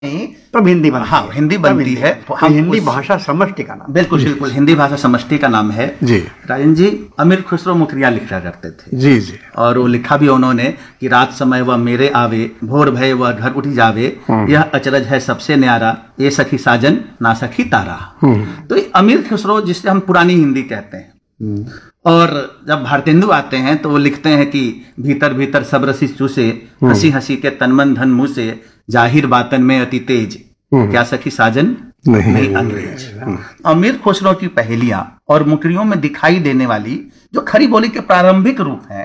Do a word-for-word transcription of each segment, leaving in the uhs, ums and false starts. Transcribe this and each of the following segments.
नहीं, तब हिंदी बनती हाँ है। हिंदी बनती है। हम हिंदी भाषा समष्टि का नाम। बिल्कुल बिल्कुल हिंदी भाषा समष्टि का नाम है जी। राजन जी, अमीर खुसरो मुखरिया लिखा करते थे। जी जी। और वो लिखा भी उन्होंने कि रात समय वह मेरे आवे, भोर भय वह घर उठी जावे, यह अचरज है सबसे न्यारा, ये सखी साजन ना सखी तारा। तो ये अमीर खुसरो जिसे हम पुरानी हिंदी कहते हैं। और जब भारतेंदु आते हैं तो वो लिखते हैं कि भीतर भीतर सब रसी चूसे, हंसी हंसी के तनमन धन मुँह से, जाहिर बातन में अति तेज, क्या सखी साजन नहीं, नहीं अंग्रेज। अमीर खुसरो की पहेलियां और मुकरियों में दिखाई देने वाली जो खड़ी बोली के प्रारंभिक रूप हैं,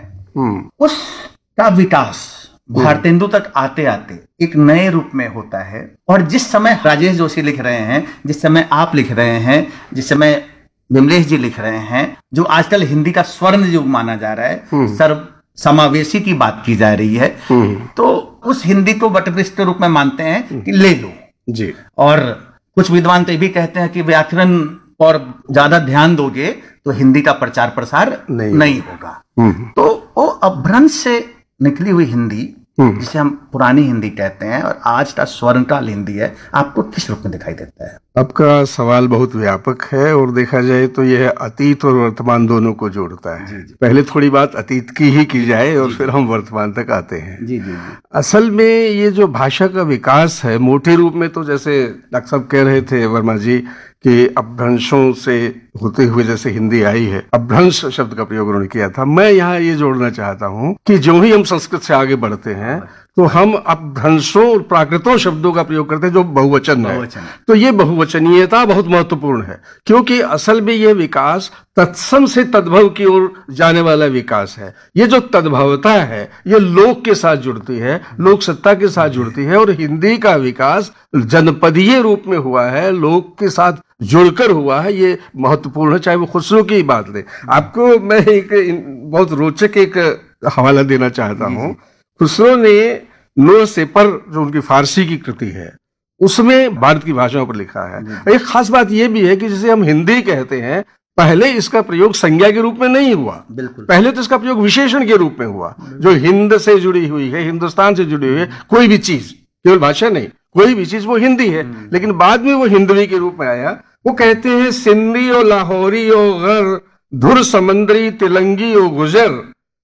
उसका विकास भारतेंदु तक आते आते एक नए रूप में होता है। और जिस समय राजेश जोशी लिख रहे हैं, जिस समय आप लिख रहे हैं, जिस समय विमलेश जी लिख रहे हैं, जो आजकल हिंदी का स्वर्ण युग माना जा रहा है, सर्व समावेशी की बात की जा रही है, तो उस हिंदी को वटवृक्ष के रूप में मानते हैं कि ले लो जी। और कुछ विद्वान तो भी कहते हैं कि व्याकरण और ज्यादा ध्यान दोगे तो हिंदी का प्रचार प्रसार नहीं, नहीं होगा। तो वो अपभ्रंश से निकली हुई हिंदी जिसे हम पुरानी हिंदी कहते हैं और आज का स्वर्णकाल हिंदी है, आपको किस रूप में दिखाई देता है? आपका सवाल बहुत व्यापक है और देखा जाए तो यह अतीत और वर्तमान दोनों को जोड़ता है। जी, जी। पहले थोड़ी बात अतीत की ही की जाए और फिर हम वर्तमान तक आते हैं। जी, जी, जी। असल में ये जो भाषा का विकास है मोटे रूप में, तो जैसे डॉक्टर साहब कह रहे थे वर्मा जी कि अपभ्रंशों से होते हुए जैसे हिंदी आई है, अपभ्रंश शब्द का प्रयोग उन्होंने किया था। मैं यहाँ ये जोड़ना चाहता हूँ कि जो ही हम संस्कृत से आगे बढ़ते हैं तो हम अपभ्रंशों और प्राकृतों शब्दों का प्रयोग करते हैं जो बहुवचन है। तो ये बहुवचनीयता बहुत महत्वपूर्ण है, क्योंकि असल में ये विकास तत्सम से तद्भव की ओर जाने वाला विकास है। ये जो तद्भवता है ये लोक के साथ जुड़ती है, लोक सत्ता के साथ जुड़ती है, और हिंदी का विकास जनपदीय रूप में हुआ है, लोक के साथ जुड़कर हुआ है। ये महत्वपूर्ण है, चाहे वो खुसरो की बात ले। आपको मैं एक बहुत रोचक एक हवाला देना चाहता हूँ। खुसरो ने नो सेपर जो उनकी फारसी की कृति है उसमें भारत की भाषाओं पर लिखा है। एक खास बात यह भी है कि जिसे हम हिंदी कहते हैं, पहले इसका प्रयोग संज्ञा के रूप में नहीं हुआ, पहले तो इसका प्रयोग विशेषण के रूप में हुआ। जो हिंद से जुड़ी हुई है, हिंदुस्तान से जुड़ी हुई है कोई भी चीज, केवल भाषा नहीं, कोई भी चीज वो हिंदी है। लेकिन बाद में वो हिंदवी के रूप में आया। वो कहते हैं सिंधी ओ लाहौरी ओ गर, धुर समंदरी तिलंगी ओ गुजर,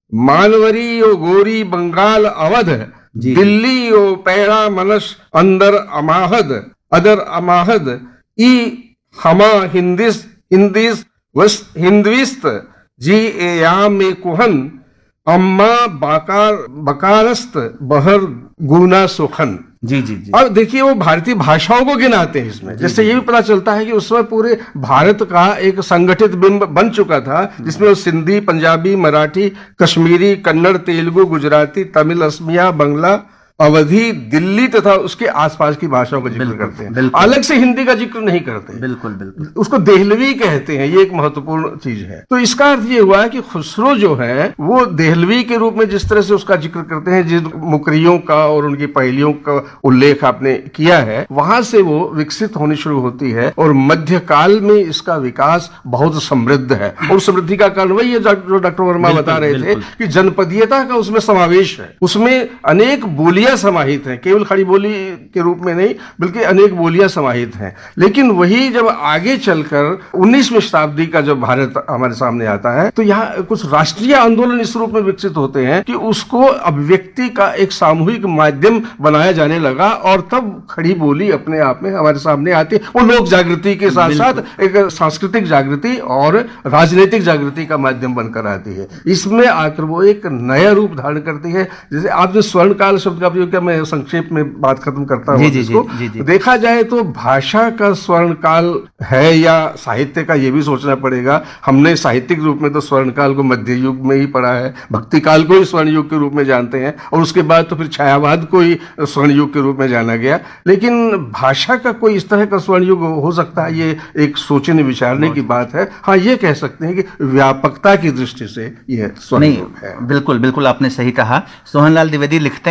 मानवरी ओ गोरी बंगाल अवध, दिल्ली ओ पैड़ा मनस अंदर अमाहद अदर अमाहद, ई हमा हिंदिस हिंदिस वस्त हिंदविस्त जी ए याम में कुहन, अम्मा बाकार बकारस्त बहर गुना सुखन। जी जी जी। और देखिए वो भारतीय भाषाओं को गिनाते हैं इसमें, जिससे ये भी पता चलता है कि उस समय पूरे भारत का एक संगठित बिंब बन चुका था, जिसमें वो सिंधी, पंजाबी, मराठी, कश्मीरी, कन्नड़, तेलुगु, गुजराती, तमिल, असमिया, बंगला, अवधी, दिल्ली तथा उसके आसपास की भाषाओं का जिक्र करते हैं, अलग से हिंदी का जिक्र नहीं करते। बिल्कुल बिल्कुल। उसको देहलवी कहते हैं, ये एक महत्वपूर्ण चीज है। तो इसका अर्थ ये हुआ कि खुसरो जो है वो देहलवी के रूप में जिस तरह से उसका जिक्र करते हैं, जिन मुकरियों का और उनकी पहेलियों का उल्लेख आपने किया है, वहां से वो विकसित होनी शुरू होती है। और मध्यकाल में इसका विकास बहुत समृद्ध है, और समृद्धि का कारण वही है जो डॉक्टर वर्मा बता रहे थे कि जनपदीयता का उसमें समावेश है। उसमें अनेक बोलियां समाहित हैं, केवल खड़ी बोली के रूप में नहीं बल्कि अनेक बोलियां समाहित हैं। लेकिन वही जब आगे चलकर उन्नीसवीं शताब्दी का जब भारत हमारे सामने आता है तो यहाँ कुछ राष्ट्रीय आंदोलन इस रूप में विकसित होते हैं कि उसको अभिव्यक्ति का एक सामूहिक माध्यम बनाया जाने लगा, और तब खड़ी बोली अपने आप में हमारे सामने आती है। वो लोक जागृति के साथ साथ एक सांस्कृतिक जागृति और राजनीतिक जागृति का माध्यम बनकर आती है। इसमें आकर वो एक नया रूप धारण करती है। जैसे आपने स्वर्णकाल शब्द का प्रयोग किया, मैं संक्षेप में बात खत्म करता हूँ इसको। देखा जाए तो भाषा का स्वर्णकाल है या साहित्य का, ये भी सोचना पड़ेगा। हमने साहित्यिक रूप में तो स्वर्णकाल को मध्य युग में ही पढ़ा है, भक्ति काल को ही स्वर्ण युग के रूप में जानते हैं, और उसके बाद तो फिर छायावाद को ही स्वर्ण युग के रूप में जाना गया। लेकिन भाषा का कोई इस तरह का स्वर्ण युग हो सकता है, ये एक सोचने विचारने की बात है। हाँ, ये कह सकते हैं कि व्यापकता की दृष्टि से यह स्वर्ण युग है। बिल्कुल बिल्कुल आपने सही कहा। सोहनलाल द्विवेदी लिखते हैं कि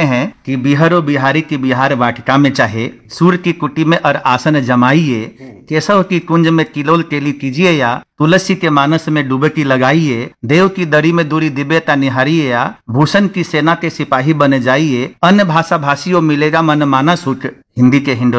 कि बिहरो बिहारी की बिहार वाटिका में चाहे, सूर की कुटी में और आसन जमाइए, केशव की कुंज में किलोल केली कीजिए या तुलसी के मानस में डुबकी लगाइए, देव की दरी में दूरी दिव्यता निहारिए या भूषण की सेना के सिपाही बने जाइए, अन्य भाषा भाषियों मिलेगा मन माना सुख, हिंदी के हिंदो